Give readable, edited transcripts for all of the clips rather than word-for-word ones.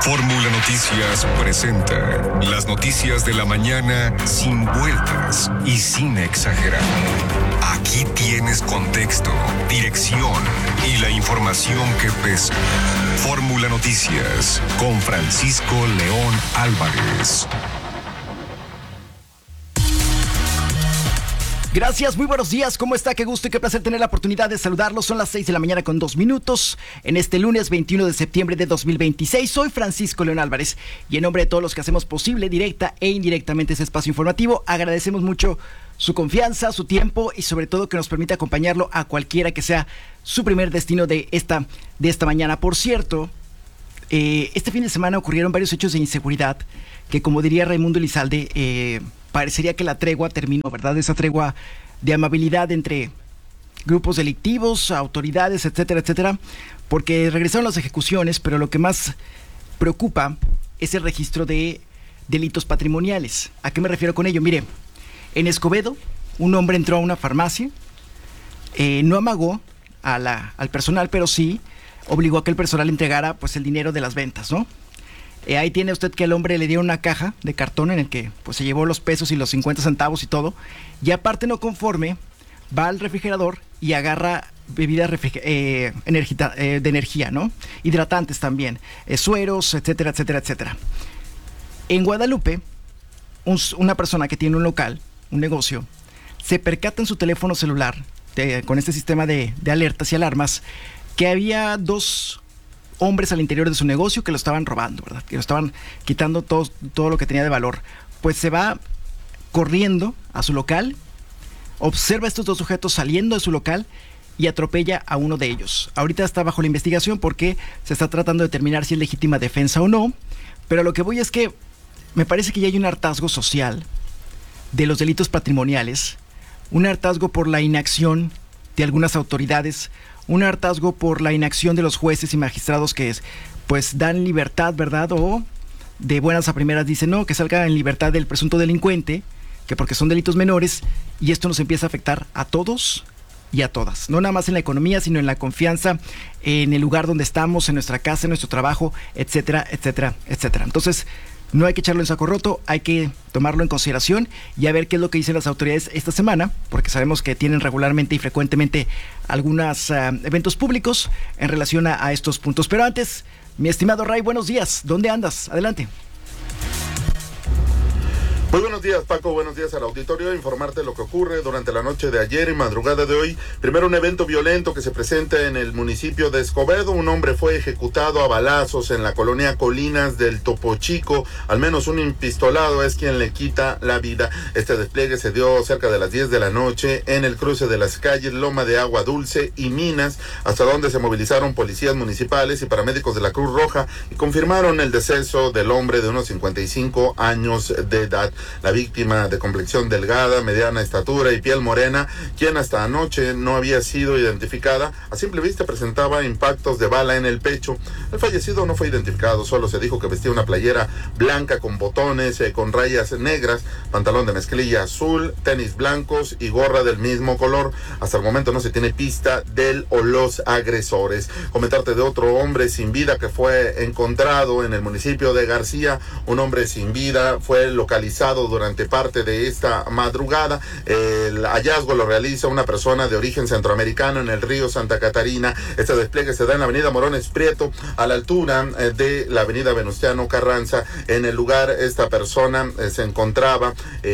Fórmula Noticias presenta las noticias de la mañana sin vueltas y sin exagerar. Aquí tienes contexto, dirección y la información que pesa. Fórmula Noticias con Francisco León Álvarez. Gracias, muy buenos días, ¿cómo está? Qué gusto y qué placer tener la oportunidad de saludarlos. Son las 6 de la mañana con 2 minutos en este lunes 21 de septiembre de 2026. Soy Francisco León Álvarez y en nombre de todos los que hacemos posible directa e indirectamente ese espacio informativo, agradecemos mucho su confianza, su tiempo y sobre todo que nos permite acompañarlo a cualquiera que sea su primer destino de esta mañana. Por cierto, este fin de semana ocurrieron varios hechos de inseguridad que, como diría Raimundo Elizalde, parecería que la tregua terminó, ¿verdad? Esa tregua de amabilidad entre grupos delictivos, autoridades, etcétera, etcétera, porque regresaron las ejecuciones, pero lo que más preocupa es el registro de delitos patrimoniales. ¿A qué me refiero con ello? Mire, en Escobedo, un hombre entró a una farmacia, no amagó al personal, pero sí obligó a que el personal entregara pues el dinero de las ventas, ¿no? Ahí tiene usted que el hombre le dio una caja de cartón en el que pues se llevó los pesos y los 50 centavos y todo, y aparte no conforme, va al refrigerador y agarra bebidas de energía, ¿no? Hidratantes también, sueros, etcétera, etcétera, etcétera. En Guadalupe, una persona que tiene un local, un negocio, se percata en su teléfono celular, con este sistema de alertas y alarmas, que había dos hombres al interior de su negocio que lo estaban robando, ¿verdad? Que lo estaban quitando todo lo que tenía de valor. Pues se va corriendo a su local, observa a estos dos sujetos saliendo de su local y atropella a uno de ellos. Ahorita está bajo la investigación porque se está tratando de determinar si es legítima defensa o no, pero lo que voy es que me parece que ya hay un hartazgo social de los delitos patrimoniales, un hartazgo por la inacción de algunas autoridades, un hartazgo por la inacción de los jueces y magistrados que pues dan libertad, ¿verdad? O de buenas a primeras dicen, no, que salga en libertad del presunto delincuente, que porque son delitos menores, y esto nos empieza a afectar a todos y a todas. No nada más en la economía, sino en la confianza, en el lugar donde estamos, en nuestra casa, en nuestro trabajo, etcétera, etcétera, etcétera. Entonces, no hay que echarlo en saco roto, hay que tomarlo en consideración y a ver qué es lo que dicen las autoridades esta semana, porque sabemos que tienen regularmente y frecuentemente algunos eventos públicos en relación a estos puntos. Pero antes, mi estimado Ray, buenos días. ¿Dónde andas? Adelante. Muy buenos días, Paco, buenos días al auditorio. Informarte lo que ocurre durante la noche de ayer y madrugada de hoy. Primero, un evento violento que se presenta en el municipio de Escobedo. Un hombre fue ejecutado a balazos en la colonia Colinas del Topo Chico. Al menos un impistolado es quien le quita la vida. Este despliegue se dio cerca de las 10 de la noche en el cruce de las calles Loma de Agua Dulce y Minas, hasta donde se movilizaron policías municipales y paramédicos de la Cruz Roja y confirmaron el deceso del hombre de unos 55 años de edad. La víctima, de complexión delgada, mediana estatura y piel morena, quien hasta anoche no había sido identificada, a simple vista presentaba impactos de bala en el pecho. El fallecido no fue identificado, solo se dijo que vestía una playera blanca con botones, con rayas negras, pantalón de mezclilla azul, tenis blancos y gorra del mismo color. Hasta el momento no se tiene pista del o los agresores. Comentarte de otro hombre sin vida que fue encontrado en el municipio de García. Un hombre sin vida fue localizado durante parte de esta madrugada. El hallazgo lo realiza una persona de origen centroamericano en el río Santa Catarina. Este despliegue se da en la avenida Morones Prieto, a la altura de la avenida Venustiano Carranza. En el lugar, esta persona se encontraba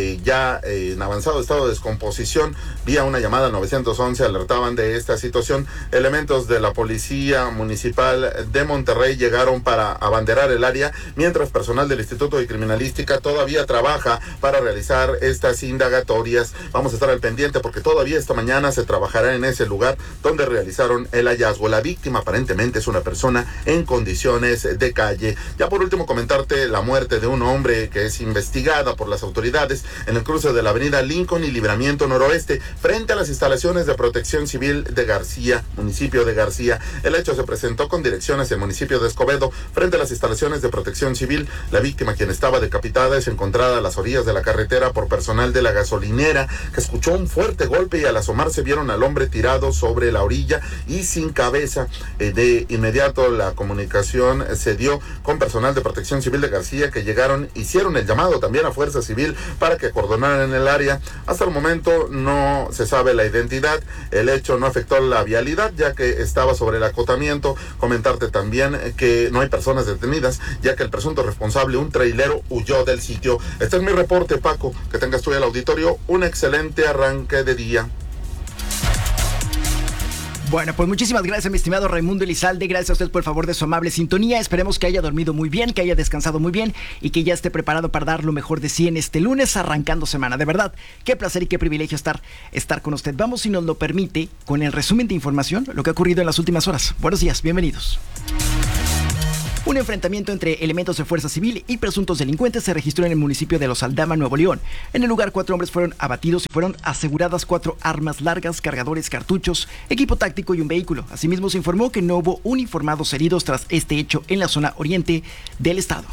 ya en avanzado estado de descomposición. Vía una llamada al 911 alertaban de esta situación. Elementos de la Policía Municipal de Monterrey llegaron para abanderar el área, mientras personal del Instituto de Criminalística todavía trabaja para realizar estas indagatorias. Vamos a estar al pendiente porque todavía esta mañana se trabajará en ese lugar donde realizaron el hallazgo. La víctima aparentemente es una persona en condiciones de calle. Ya por último, comentarte la muerte de un hombre que es investigada por las autoridades en el cruce de la avenida Lincoln y Libramiento Noroeste, frente a las instalaciones de Protección Civil de García, municipio de García. El hecho se presentó con dirección hacia el municipio de Escobedo, frente a las instalaciones de Protección Civil. La víctima, quien estaba decapitada, es encontrada a las las orillas de la carretera por personal de la gasolinera, que escuchó un fuerte golpe y al asomarse vieron al hombre tirado sobre la orilla y sin cabeza. De inmediato la comunicación se dio con personal de Protección Civil de García, que llegaron, hicieron el llamado también a Fuerza Civil para que acordonaran el área. Hasta el momento no se sabe la identidad. El hecho no afectó la vialidad, ya que estaba sobre el acotamiento. Comentarte también que no hay personas detenidas, ya que el presunto responsable, un trailero, huyó del sitio. Este es mi reporte, Paco. Que tengas tú y el auditorio un excelente arranque de día. Bueno, pues muchísimas gracias, mi estimado Raimundo Elizalde. Gracias a usted por el favor de su amable sintonía. Esperemos que haya dormido muy bien, que haya descansado muy bien y que ya esté preparado para dar lo mejor de sí en este lunes arrancando semana. De verdad, qué placer y qué privilegio estar con usted. Vamos, si nos lo permite, con el resumen de información, lo que ha ocurrido en las últimas horas. Buenos días, bienvenidos. Un enfrentamiento entre elementos de Fuerza Civil y presuntos delincuentes se registró en el municipio de Los Aldama, Nuevo León. En el lugar, 4 hombres fueron abatidos y fueron aseguradas 4 armas largas, cargadores, cartuchos, equipo táctico y un vehículo. Asimismo, se informó que no hubo uniformados heridos tras este hecho en la zona oriente del estado.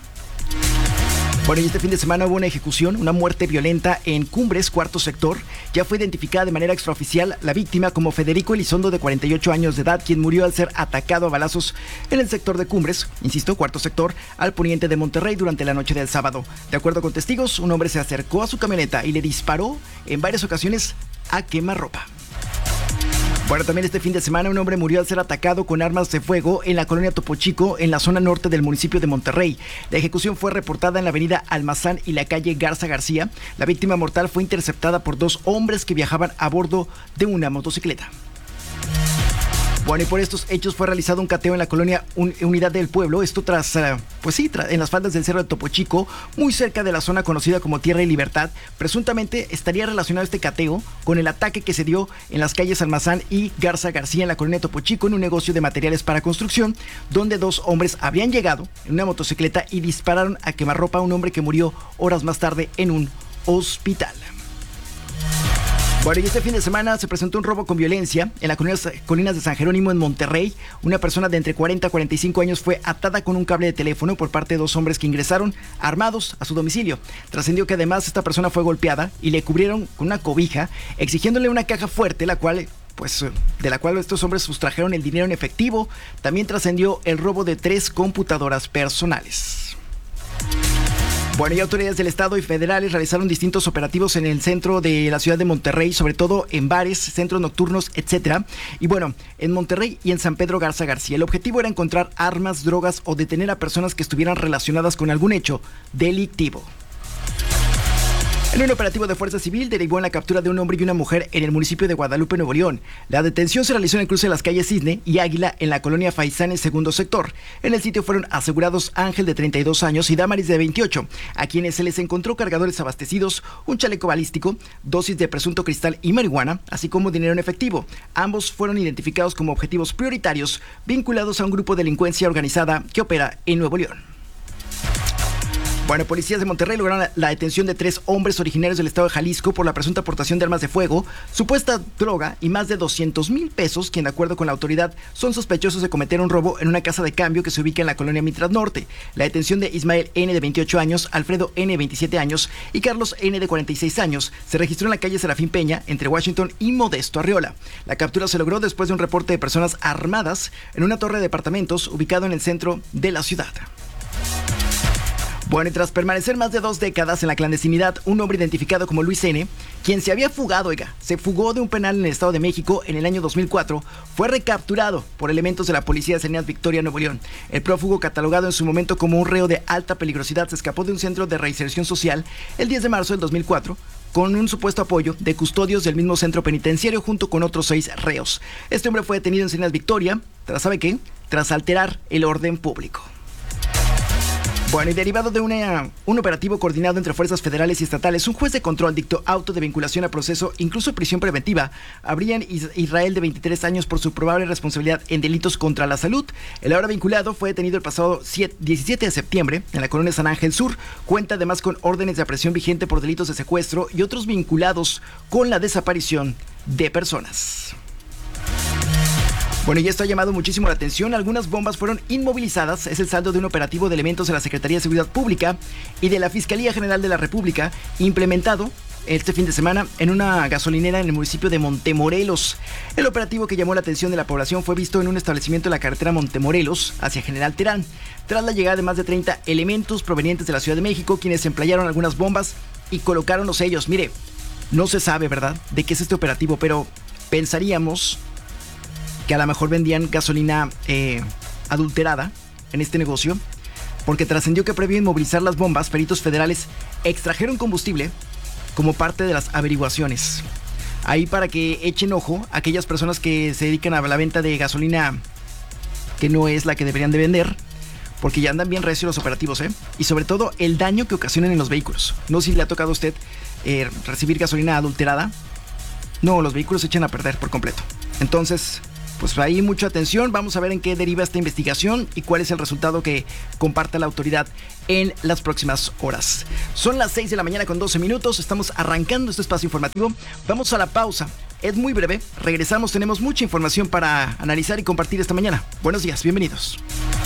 Bueno, y este fin de semana hubo una ejecución, una muerte violenta en Cumbres, cuarto sector. Ya fue identificada de manera extraoficial la víctima como Federico Elizondo, de 48 años de edad, quien murió al ser atacado a balazos en el sector de Cumbres, insisto, cuarto sector, al poniente de Monterrey durante la noche del sábado. De acuerdo con testigos, un hombre se acercó a su camioneta y le disparó en varias ocasiones a quemarropa. Bueno, también este fin de semana un hombre murió al ser atacado con armas de fuego en la colonia Topo Chico, en la zona norte del municipio de Monterrey. La ejecución fue reportada en la avenida Almazán y la calle Garza García. La víctima mortal fue interceptada por 2 hombres que viajaban a bordo de una motocicleta. Bueno, y por estos hechos fue realizado un cateo en la colonia Unidad del Pueblo, esto en las faldas del Cerro de Topo Chico, muy cerca de la zona conocida como Tierra y Libertad. Presuntamente estaría relacionado este cateo con el ataque que se dio en las calles Almazán y Garza García en la colonia Topo Chico, en un negocio de materiales para construcción, donde 2 hombres habrían llegado en una motocicleta y dispararon a quemarropa a un hombre que murió horas más tarde en un hospital. Bueno, y este fin de semana se presentó un robo con violencia en las colinas de San Jerónimo, en Monterrey. Una persona de entre 40 a 45 años fue atada con un cable de teléfono por parte de 2 hombres que ingresaron armados a su domicilio. Trascendió que además esta persona fue golpeada y le cubrieron con una cobija, exigiéndole una caja fuerte, de la cual estos hombres sustrajeron el dinero en efectivo. También trascendió el robo de 3 computadoras personales. Bueno, y autoridades del estado y federales realizaron distintos operativos en el centro de la ciudad de Monterrey, sobre todo en bares, centros nocturnos, etcétera. Y bueno, en Monterrey y en San Pedro Garza García, el objetivo era encontrar armas, drogas o detener a personas que estuvieran relacionadas con algún hecho delictivo. En un operativo de Fuerza Civil derivó en la captura de un hombre y una mujer en el municipio de Guadalupe, Nuevo León. La detención se realizó en el cruce de las calles Cisne y Águila en la colonia Faisán, en segundo sector. En el sitio fueron asegurados Ángel, de 32 años, y Damaris, de 28, a quienes se les encontró cargadores abastecidos, un chaleco balístico, dosis de presunto cristal y marihuana, así como dinero en efectivo. Ambos fueron identificados como objetivos prioritarios vinculados a un grupo de delincuencia organizada que opera en Nuevo León. Bueno, policías de Monterrey lograron la detención de 3 hombres originarios del estado de Jalisco por la presunta aportación de armas de fuego, supuesta droga y más de 200,000 pesos, quien de acuerdo con la autoridad son sospechosos de cometer un robo en una casa de cambio que se ubica en la colonia Mitras Norte. La detención de Ismael N., de 28 años, Alfredo N., de 27 años y Carlos N., de 46 años se registró en la calle Serafín Peña, entre Washington y Modesto Arriola. La captura se logró después de un reporte de personas armadas en una torre de departamentos ubicado en el centro de la ciudad. Bueno, y tras permanecer más de 2 décadas en la clandestinidad, un hombre identificado como Luis N., quien se había fugado, se fugó de un penal en el Estado de México en el año 2004, fue recapturado por elementos de la Policía de Cercanías Victoria, Nuevo León. El prófugo, catalogado en su momento como un reo de alta peligrosidad, se escapó de un centro de reinserción social el 10 de marzo del 2004, con un supuesto apoyo de custodios del mismo centro penitenciario junto con otros 6 reos. Este hombre fue detenido en Cercanías Victoria, tras alterar el orden público. Bueno, y derivado de un operativo coordinado entre fuerzas federales y estatales, un juez de control dictó auto de vinculación a proceso, incluso prisión preventiva, a Brian Israel, de 23 años, por su probable responsabilidad en delitos contra la salud. El ahora vinculado fue detenido el pasado 17 de septiembre en la colonia San Ángel Sur. Cuenta además con órdenes de aprehensión vigente por delitos de secuestro y otros vinculados con la desaparición de personas. Bueno, y esto ha llamado muchísimo la atención. Algunas bombas fueron inmovilizadas. Es el saldo de un operativo de elementos de la Secretaría de Seguridad Pública y de la Fiscalía General de la República, implementado este fin de semana en una gasolinera en el municipio de Montemorelos. El operativo que llamó la atención de la población fue visto en un establecimiento de la carretera Montemorelos hacia General Terán, tras la llegada de más de 30 elementos provenientes de la Ciudad de México, quienes emplayaron algunas bombas y colocaron los sellos. Mire, no se sabe, ¿verdad?, de qué es este operativo, pero pensaríamos que a lo mejor vendían gasolina adulterada en este negocio, porque trascendió que previo a inmovilizar las bombas, peritos federales extrajeron combustible como parte de las averiguaciones. Ahí para que echen ojo a aquellas personas que se dedican a la venta de gasolina que no es la que deberían de vender, porque ya andan bien recios los operativos, y sobre todo el daño que ocasionan en los vehículos. No sé si le ha tocado a usted recibir gasolina adulterada. No, los vehículos se echan a perder por completo. Entonces, pues ahí mucha atención. Vamos a ver en qué deriva esta investigación y cuál es el resultado que comparta la autoridad en las próximas horas. Son las 6 de la mañana con 12 minutos. Estamos arrancando este espacio informativo. Vamos a la pausa. Es muy breve. Regresamos. Tenemos mucha información para analizar y compartir esta mañana. Buenos días. Bienvenidos.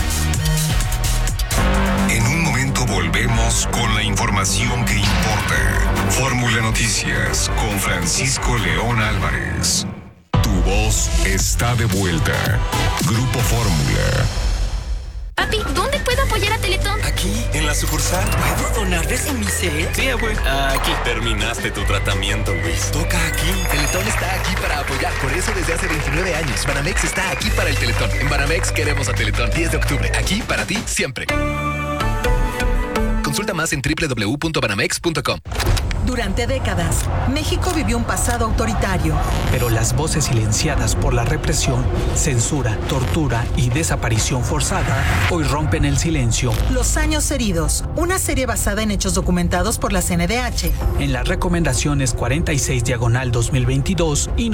En un momento volvemos con la información que importa. Fórmula Noticias con Francisco León Álvarez. Tu voz está de vuelta. Grupo Fórmula. Papi, ¿dónde puedo apoyar a Teletón? Aquí, en la sucursal. ¿Puedo donarles en mi CEL? Sí, abue. Aquí. Terminaste tu tratamiento, Luis. Toca aquí. Teletón está aquí para apoyar. Por eso desde hace 29 años. Banamex está aquí para el Teletón. En Banamex queremos a Teletón. 10 de octubre. Aquí para ti, siempre. Consulta más en www.banamex.com. Durante décadas, México vivió un pasado autoritario. Pero las voces silenciadas por la represión, censura, tortura y desaparición forzada hoy rompen el silencio. Los años heridos, una serie basada en hechos documentados por la CNDH. En las recomendaciones 46/2022 y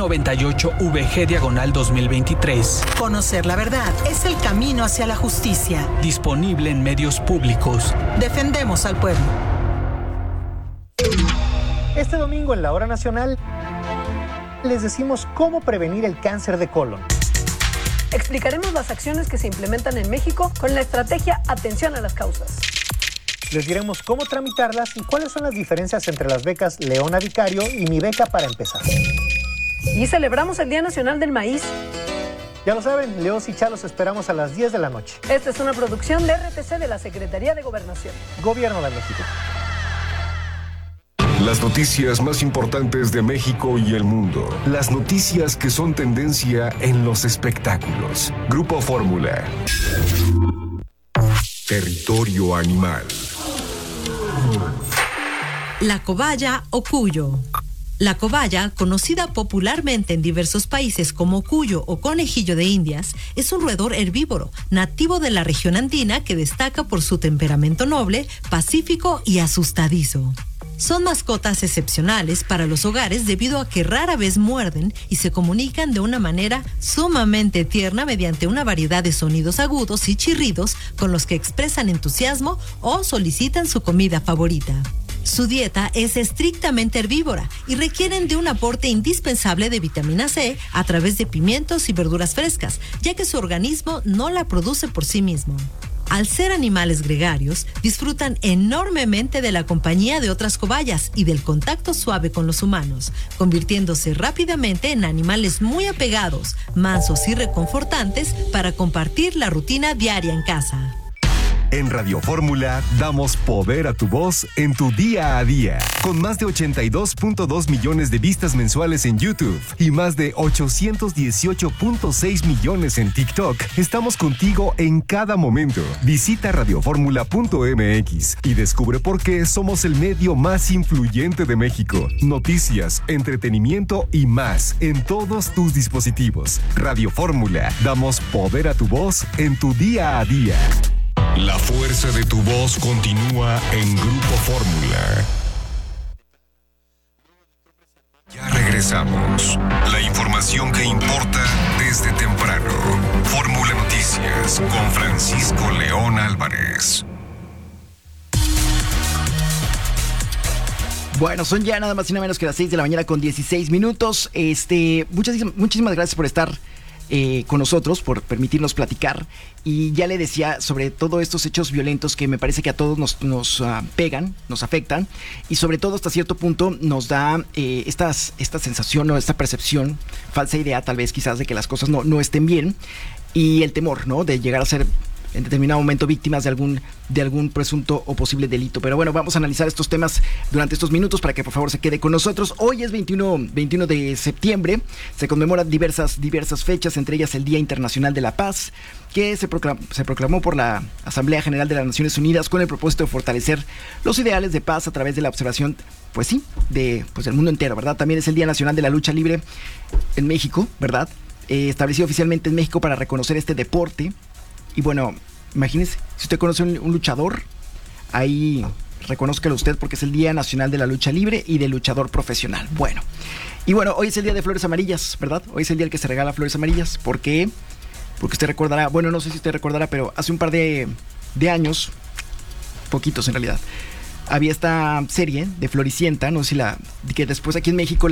98/VG/2023. Conocer la verdad es el camino hacia la justicia. Disponible en medios públicos. Defendemos al pueblo. Este domingo en la Hora Nacional les decimos cómo prevenir el cáncer de colon. Explicaremos las acciones que se implementan en México con la estrategia Atención a las Causas. Les diremos cómo tramitarlas y cuáles son las diferencias entre las becas Leona Vicario y Mi Beca para Empezar. Y celebramos el Día Nacional del Maíz. Ya lo saben, Leos y Chalos esperamos a las 10 de la noche. Esta es una producción de RTC de la Secretaría de Gobernación. Gobierno de México. Las noticias más importantes de México y el mundo. Las noticias que son tendencia en los espectáculos. Grupo Fórmula. Territorio animal. La cobaya o cuyo. La cobaya, conocida popularmente en diversos países como cuyo o conejillo de Indias, es un roedor herbívoro, nativo de la región andina que destaca por su temperamento noble, pacífico y asustadizo. Son mascotas excepcionales para los hogares debido a que rara vez muerden y se comunican de una manera sumamente tierna mediante una variedad de sonidos agudos y chirridos con los que expresan entusiasmo o solicitan su comida favorita. Su dieta es estrictamente herbívora y requieren de un aporte indispensable de vitamina C a través de pimientos y verduras frescas, ya que su organismo no la produce por sí mismo. Al ser animales gregarios, disfrutan enormemente de la compañía de otras cobayas y del contacto suave con los humanos, convirtiéndose rápidamente en animales muy apegados, mansos y reconfortantes para compartir la rutina diaria en casa. En Radio Fórmula damos poder a tu voz en tu día a día. Con más de 82.2 millones de vistas mensuales en YouTube y más de 818.6 millones en TikTok, estamos contigo en cada momento. Visita radioformula.mx y descubre por qué somos el medio más influyente de México. Noticias, entretenimiento y más en todos tus dispositivos. Radio Fórmula, damos poder a tu voz en tu día a día. La fuerza de tu voz continúa en Grupo Fórmula. Ya regresamos. La información que importa desde temprano. Fórmula Noticias con Francisco León Álvarez. Bueno, son ya nada más y nada menos que las 6 de la mañana con 16 minutos. Muchísimas gracias por estar con nosotros, por permitirnos platicar. Y ya le decía sobre todos estos hechos violentos que me parece que a todos nos pegan, nos afectan, y sobre todo hasta cierto punto nos da esta sensación o esta percepción, falsa idea tal vez quizás de que las cosas no estén bien, y el temor, ¿no?, de llegar a ser en determinado momento víctimas de algún presunto o posible delito. Pero bueno, vamos a analizar estos temas durante estos minutos para que por favor se quede con nosotros. Hoy es 21 de septiembre, se conmemoran diversas fechas, entre ellas el Día Internacional de la Paz, que se proclamó por la Asamblea General de las Naciones Unidas con el propósito de fortalecer los ideales de paz a través de la observación, pues sí, del mundo entero, ¿verdad? También es el Día Nacional de la Lucha Libre en México, ¿verdad? Establecido oficialmente en México para reconocer este deporte. Y bueno, imagínese, si usted conoce un luchador, ahí reconózcalo usted, porque es el Día Nacional de la Lucha Libre y del luchador profesional. Bueno, hoy es el Día de Flores Amarillas, ¿verdad? Hoy es el día en que se regala flores amarillas. ¿Por qué? Porque usted recordará, bueno, no sé si usted recordará, pero hace un par de años, poquitos en realidad, había esta serie de Floricienta, no sé si que después aquí en México